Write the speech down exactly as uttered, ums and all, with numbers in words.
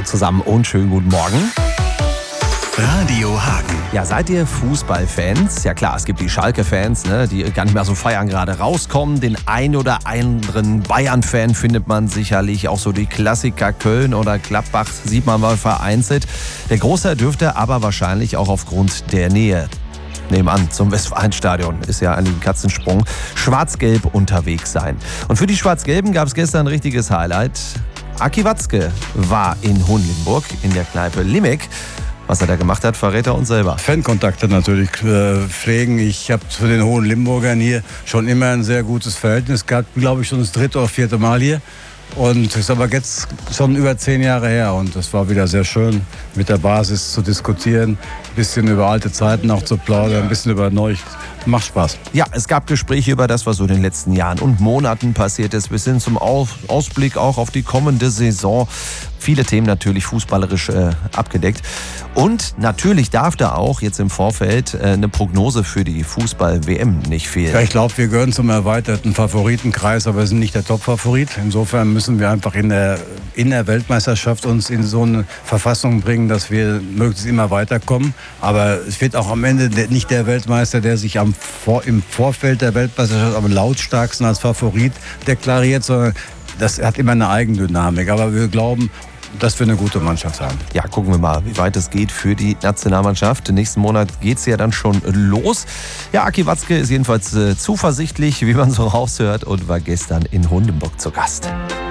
zusammen und schönen guten Morgen. Radio Hagen. Ja, seid ihr Fußballfans? Ja klar, es gibt die Schalke-Fans, ne, die gar nicht mehr so feiern gerade rauskommen. Den ein oder anderen Bayern-Fan findet man sicherlich. Auch so die Klassiker Köln oder Gladbach sieht man mal vereinzelt. Der Großteil dürfte aber wahrscheinlich auch aufgrund der Nähe nebenan zum Westfalenstadion, ist ja ein Katzensprung, schwarz-gelb unterwegs sein. Und für die Schwarz-Gelben gab es gestern ein richtiges Highlight. Aki Watzke war in Hohenlimburg in der Kneipe Limek. Was er da gemacht hat, verrät er uns selber. Fankontakte natürlich äh, pflegen. Ich habe zu den Hohenlimburgern hier schon immer ein sehr gutes Verhältnis gehabt. Glaube ich schon das dritte oder vierte Mal hier. Und das ist aber jetzt schon über zehn Jahre her. Und es war wieder sehr schön, mit der Basis zu diskutieren. Ein bisschen über alte Zeiten auch zu plaudern, ein bisschen über neu. Macht Spaß. Ja, es gab Gespräche über das, was so in den letzten Jahren und Monaten passiert ist, bis hin zum Ausblick auch auf die kommende Saison. Viele Themen natürlich fußballerisch äh, abgedeckt. Und natürlich darf da auch jetzt im Vorfeld äh, eine Prognose für die Fußball-W M nicht fehlen. Ja, ich glaube, wir gehören zum erweiterten Favoritenkreis, aber wir sind nicht der Top-Favorit. Insofern müssen wir einfach in der, in der Weltmeisterschaft uns in so eine Verfassung bringen, dass wir möglichst immer weiterkommen. Aber es wird auch am Ende nicht der Weltmeister, der sich am Vor, im Vorfeld der Weltmeisterschaft am lautstarksten als Favorit deklariert, sondern das hat immer eine Eigendynamik. Aber wir glauben, dass wir eine gute Mannschaft haben. Ja, gucken wir mal, wie weit es geht für die Nationalmannschaft. Nächsten Monat geht es ja dann schon los. Ja, Aki Watzke ist jedenfalls äh, zuversichtlich, wie man so raushört, und war gestern in Hohenlimburg zu Gast.